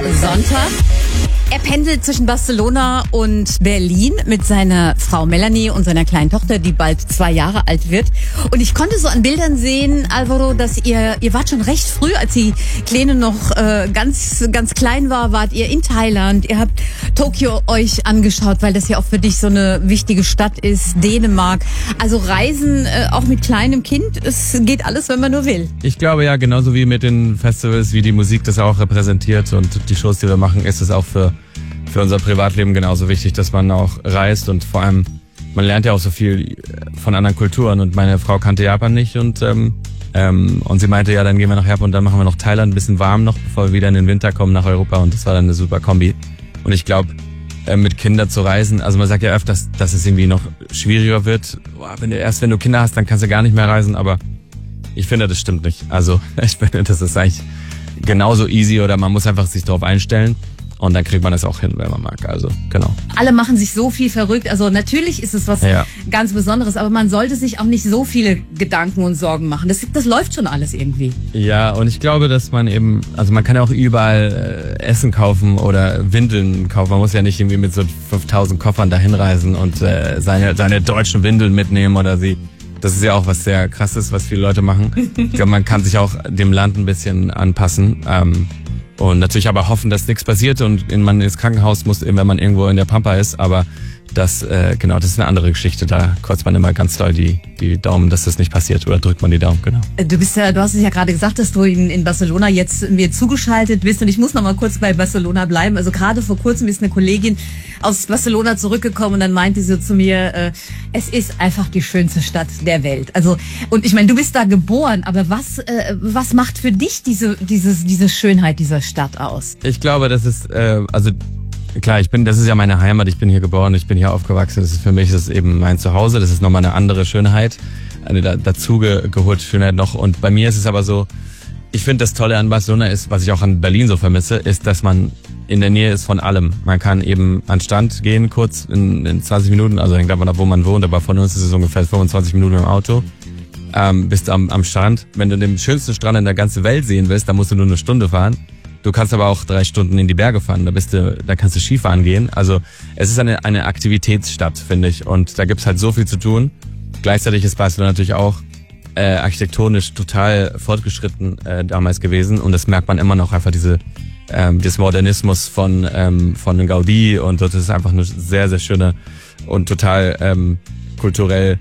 Sonntag. Er pendelt zwischen Barcelona und Berlin mit seiner Frau Melanie und seiner kleinen Tochter, die bald 2 Jahre alt wird. Und ich konnte so an Bildern sehen, Alvaro, dass ihr wart schon recht früh, als die Kleine noch ganz klein war, wart ihr in Thailand. Ihr habt Tokio euch angeschaut, weil das ja auch für dich so eine wichtige Stadt ist, Dänemark. Also Reisen, auch mit kleinem Kind, es geht alles, wenn man nur will. Ich glaube ja, genauso wie mit den Festivals, wie die Musik das auch repräsentiert und die Shows, die wir machen, ist es auch für unser Privatleben genauso wichtig, dass man auch reist und vor allem, man lernt ja auch so viel von anderen Kulturen und meine Frau kannte Japan nicht und sie meinte, ja, dann gehen wir nach Japan und dann machen wir noch Thailand, ein bisschen warm noch, bevor wir wieder in den Winter kommen nach Europa und das war dann eine super Kombi. Und ich glaube, mit Kindern zu reisen, also man sagt ja öfters, dass es irgendwie noch schwieriger wird. Boah, wenn du Kinder hast, dann kannst du gar nicht mehr reisen, aber ich finde, das stimmt nicht. Also ich finde, das ist eigentlich genauso easy oder man muss einfach sich darauf einstellen. Und dann kriegt man es auch hin, wenn man mag. Also, genau. Alle machen sich so viel verrückt. Also natürlich ist es was ganz Besonderes, aber man sollte sich auch nicht so viele Gedanken und Sorgen machen. Das läuft schon alles irgendwie. Ja, und ich glaube, dass man eben, also man kann ja auch überall Essen kaufen oder Windeln kaufen. Man muss ja nicht irgendwie mit so 5000 Koffern dahin reisen und seine deutschen Windeln mitnehmen oder sie. Das ist ja auch was sehr Krasses, was viele Leute machen. Ich glaube, man kann sich auch dem Land ein bisschen anpassen. Und natürlich aber hoffen, dass nichts passiert und man ins Krankenhaus muss, wenn man irgendwo in der Pampa ist. Aber das ist eine andere Geschichte. Da kreuzt man immer ganz doll die Daumen, dass das nicht passiert. Oder drückt man die Daumen, genau. Du hast es ja gerade gesagt, dass du in Barcelona jetzt mir zugeschaltet bist. Und ich muss noch mal kurz bei Barcelona bleiben. Also gerade vor kurzem ist eine Kollegin aus Barcelona zurückgekommen und dann meinte sie zu mir, es ist einfach die schönste Stadt der Welt. Also, und ich meine, du bist da geboren, aber was macht für dich diese Schönheit dieser Stadt aus? Ich glaube, das ist, klar, das ist ja meine Heimat, ich bin hier geboren, ich bin hier aufgewachsen, für mich ist es eben mein Zuhause, das ist nochmal eine andere Schönheit, eine dazu geholte Schönheit noch und bei mir ist es aber so, ich finde das Tolle an Barcelona ist, was ich auch an Berlin so vermisse, ist, dass man in der Nähe ist von allem. Man kann eben an den Strand gehen, kurz in 20 Minuten, also hängt davon ab, wo man wohnt, aber von uns ist es ungefähr 25 Minuten im Auto. Bist am Strand. Wenn du den schönsten Strand in der ganzen Welt sehen willst, dann musst du nur 1 Stunde fahren. Du kannst aber auch 3 Stunden in die Berge fahren, da kannst du Skifahren gehen. Also es ist eine Aktivitätsstadt, finde ich. Und da gibt's halt so viel zu tun. Gleichzeitig ist Barcelona natürlich auch architektonisch total fortgeschritten damals gewesen. Und das merkt man immer noch einfach des Modernismus von Gaudí. Und das ist einfach eine sehr, sehr schöne und total kulturell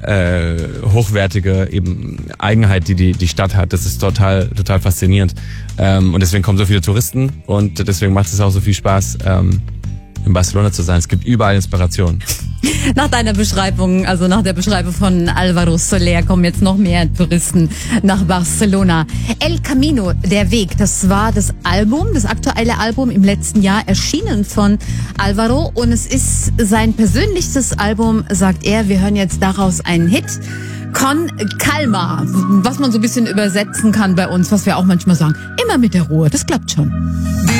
hochwertige eben Eigenheit, die Stadt hat. Das ist total faszinierend. Und deswegen kommen so viele Touristen und deswegen macht es auch so viel Spaß, in Barcelona zu sein. Es gibt überall Inspiration. Nach deiner Beschreibung, also nach der Beschreibung von Alvaro Soler, kommen jetzt noch mehr Touristen nach Barcelona. El Camino, der Weg, das war das aktuelle Album im letzten Jahr, erschienen von Alvaro. Und es ist sein persönlichstes Album, sagt er. Wir hören jetzt daraus einen Hit. Con Calma, was man so ein bisschen übersetzen kann bei uns, was wir auch manchmal sagen. Immer mit der Ruhe, das klappt schon.